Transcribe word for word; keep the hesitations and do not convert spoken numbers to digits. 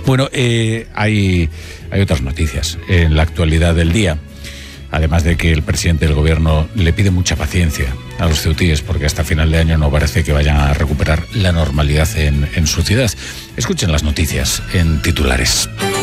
Bueno, eh, hay, hay otras noticias en la actualidad del día. Además de que el presidente del gobierno le pide mucha paciencia a los ceutíes porque hasta final de año no parece que vayan a recuperar la normalidad en, en su ciudad. Escuchen las noticias en titulares.